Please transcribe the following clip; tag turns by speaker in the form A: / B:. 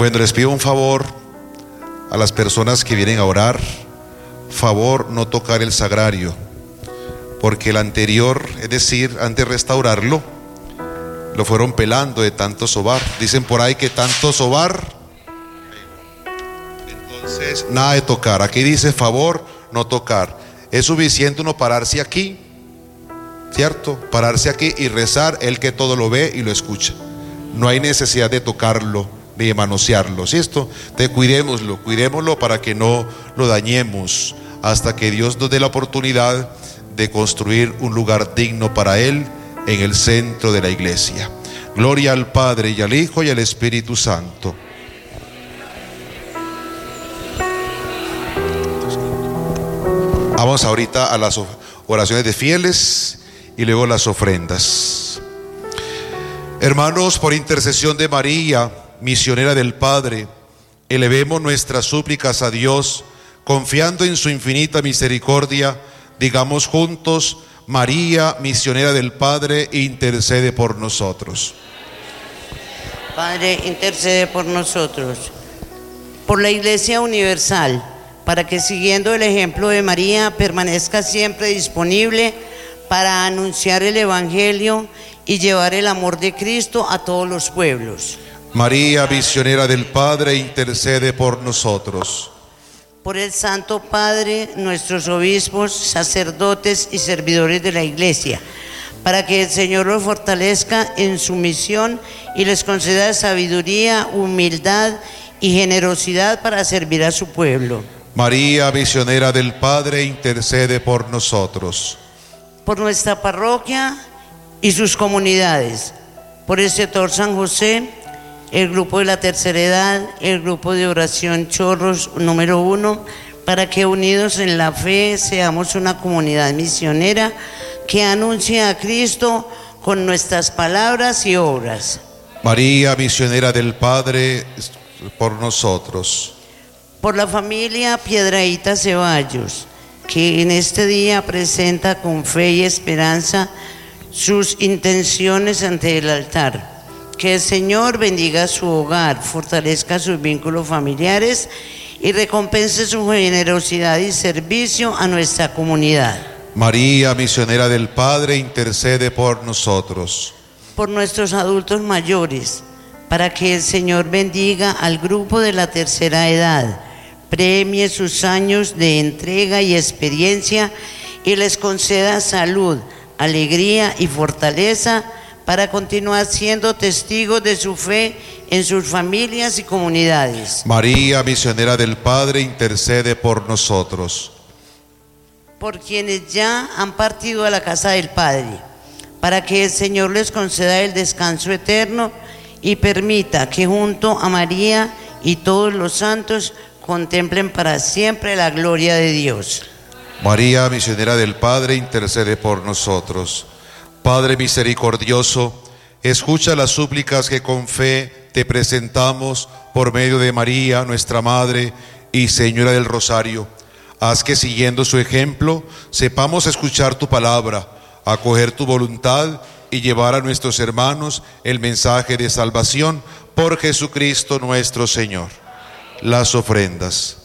A: Bueno, les pido un favor a las personas que vienen a orar, favor no tocar el sagrario, porque el anterior, es decir, antes de restaurarlo, lo fueron pelando de tanto sobar. Dicen por ahí que tanto sobar, entonces nada de tocar. Aquí dice favor no tocar. Es suficiente uno pararse aquí, ¿cierto? Pararse aquí y rezar, el que todo lo ve y lo escucha. No hay necesidad de tocarlo ni de manosearlo, ¿cierto? Entonces cuidémoslo para que no lo dañemos, hasta que Dios nos dé la oportunidad de construir un lugar digno para Él en el centro de la iglesia. Gloria al Padre y al Hijo y al Espíritu Santo. Vamos ahorita a las oraciones de fieles y luego las ofrendas. Hermanos, por intercesión de María, misionera del Padre, elevemos nuestras súplicas a Dios, confiando en su infinita misericordia. Digamos juntos: María, misionera del Padre, intercede por nosotros.
B: Padre, intercede por nosotros, por la Iglesia Universal, para que siguiendo el ejemplo de María permanezca siempre disponible para anunciar el Evangelio y llevar el amor de Cristo a todos los pueblos.
A: María, misionera del Padre, intercede por nosotros.
B: Por el Santo Padre, nuestros obispos, sacerdotes y servidores de la Iglesia, para que el Señor los fortalezca en su misión y les conceda sabiduría, humildad y generosidad para servir a su pueblo.
A: María, misionera del Padre, intercede por nosotros.
B: Por nuestra parroquia y sus comunidades, por el sector San José, el grupo de la tercera edad, el grupo de oración Chorros número 1, para que unidos en la fe seamos una comunidad misionera que anuncie a Cristo con nuestras palabras y obras.
A: María, misionera del Padre, por nosotros.
B: Por la familia Piedrahíta Ceballos, que en este día presenta con fe y esperanza sus intenciones ante el altar. Que el Señor bendiga su hogar, fortalezca sus vínculos familiares y recompense su generosidad y servicio a nuestra comunidad.
A: María, misionera del Padre, intercede por nosotros.
B: Por nuestros adultos mayores, para que el Señor bendiga al grupo de la tercera edad, premie sus años de entrega y experiencia y les conceda salud, alegría y fortaleza para continuar siendo testigos de su fe en sus familias y comunidades.
A: María, misionera del Padre, intercede por nosotros.
B: Por quienes ya han partido a la casa del Padre, para que el Señor les conceda el descanso eterno y permita que junto a María y todos los santos contemplen para siempre la gloria de Dios.
A: María, misionera del Padre, intercede por nosotros. Padre misericordioso, escucha las súplicas que con fe te presentamos por medio de María, nuestra Madre y Señora del Rosario. Haz que siguiendo su ejemplo sepamos escuchar tu palabra, acoger tu voluntad y llevar a nuestros hermanos el mensaje de salvación por Jesucristo nuestro Señor. Las ofrendas.